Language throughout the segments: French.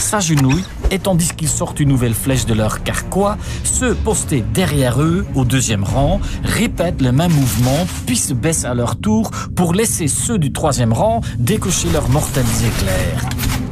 s'agenouillent et tandis qu'ils sortent une nouvelle flèche de leur carquois, ceux postés derrière eux, au deuxième rang, répètent le même mouvement, puis se baissent à leur tour pour laisser ceux du troisième rang décocher leurs mortels éclairs.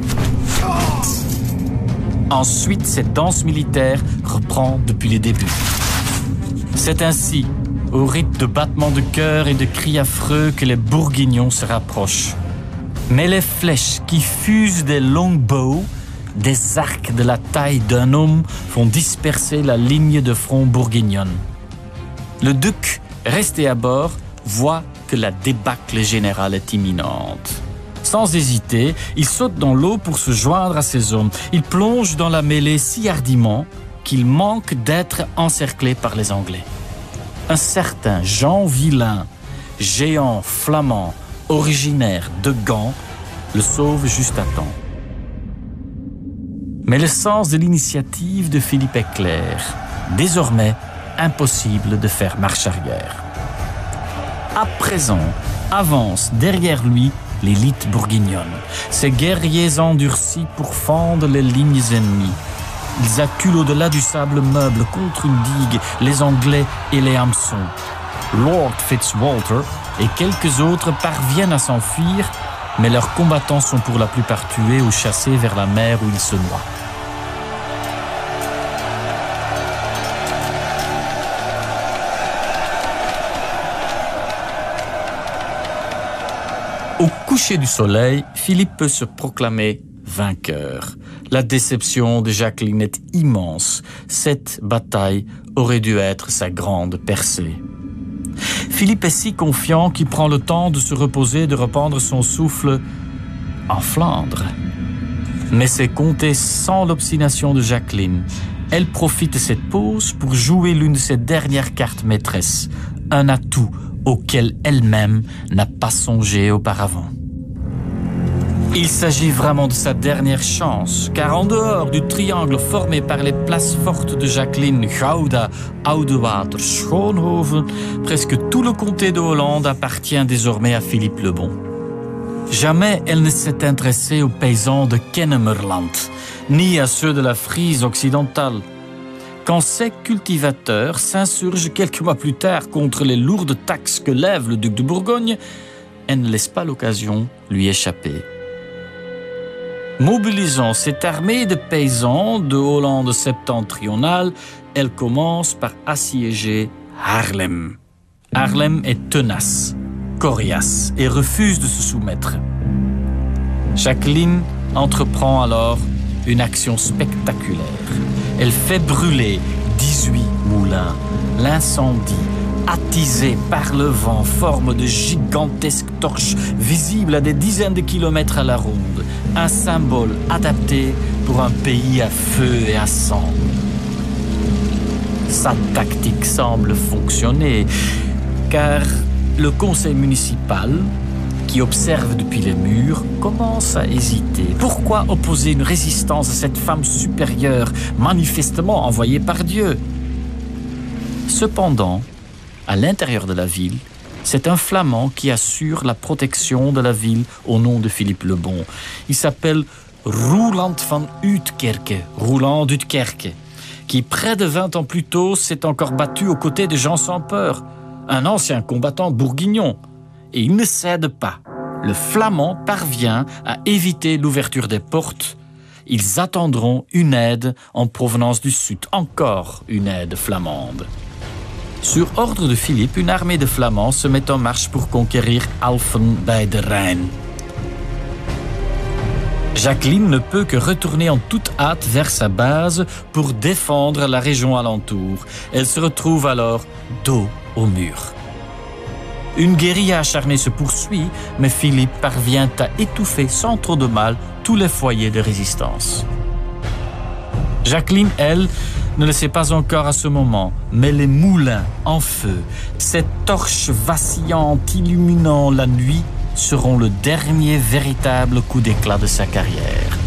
Ensuite, cette danse militaire reprend depuis les débuts. C'est ainsi, au rythme de battements de cœur et de cris affreux, que les Bourguignons se rapprochent. Mais les flèches qui fusent des longbows, des arcs de la taille d'un homme, font disperser la ligne de front bourguignonne. Le duc, resté à bord, voit que la débâcle générale est imminente. Sans hésiter, il saute dans l'eau pour se joindre à ses hommes. Il plonge dans la mêlée si hardiment qu'il manque d'être encerclé par les Anglais. Un certain Jean Villain, géant flamand, originaire de Gand, le sauve juste à temps. Mais le sens de l'initiative de Philippe est clair. Désormais, impossible de faire marche arrière. À présent, avance derrière lui l'élite bourguignonne. Ces guerriers endurcis pourfendent les lignes ennemies. Ils acculent au-delà du sable meuble contre une digue les Anglais et les hameçons. Lord Fitzwalter et quelques autres parviennent à s'enfuir, mais leurs combattants sont pour la plupart tués ou chassés vers la mer où ils se noient. Au coucher du soleil, Philippe peut se proclamer vainqueur. La déception de Jacqueline est immense. Cette bataille aurait dû être sa grande percée. Philippe est si confiant qu'il prend le temps de se reposer, de reprendre son souffle en Flandre. Mais c'est compté sans l'obstination de Jacqueline. Elle profite de cette pause pour jouer l'une de ses dernières cartes maîtresses, un atout auquel elle-même n'a pas songé auparavant. Il s'agit vraiment de sa dernière chance, car en dehors du triangle formé par les places fortes de Jacqueline, Gouda, Oudewater, Schoonhoven, presque tout le comté de Hollande appartient désormais à Philippe le Bon. Jamais elle ne s'est intéressée aux paysans de Kennemerland, ni à ceux de la Frise occidentale. Quand ces cultivateurs s'insurgent quelques mois plus tard contre les lourdes taxes que lève le duc de Bourgogne, elle ne laisse pas l'occasion lui échapper. Mobilisant cette armée de paysans de Hollande septentrionale, elle commence par assiéger Haarlem. Haarlem est tenace, coriace et refuse de se soumettre. Jacqueline entreprend alors une action spectaculaire. Elle fait brûler 18 moulins. L'incendie, attisé par le vent, forme de gigantesques torches visibles à des dizaines de kilomètres à la ronde. Un symbole adapté pour un pays à feu et à sang. Sa tactique semble fonctionner, car le conseil municipal, qui observe depuis les murs, commence à hésiter. Pourquoi opposer une résistance à cette femme supérieure, manifestement envoyée par Dieu? Cependant, à l'intérieur de la ville, c'est un Flamand qui assure la protection de la ville au nom de Philippe le Bon. Il s'appelle Roeland van Uitkerke, Roeland d'Uitkerke, qui près de 20 ans plus tôt s'est encore battu aux côtés de Jean sans peur, un ancien combattant bourguignon. Et il ne cède pas. Le Flamand parvient à éviter l'ouverture des portes. Ils attendront une aide en provenance du sud, encore une aide flamande. Sur ordre de Philippe, une armée de Flamands se met en marche pour conquérir Alphen bij de Rijn. Jacqueline ne peut que retourner en toute hâte vers sa base pour défendre la région alentour. Elle se retrouve alors dos au mur. Une guérilla acharnée se poursuit, mais Philippe parvient à étouffer sans trop de mal tous les foyers de résistance. Jacqueline, elle, ne le sait pas encore à ce moment, mais les moulins en feu, ces torches vacillantes illuminant la nuit, seront le dernier véritable coup d'éclat de sa carrière.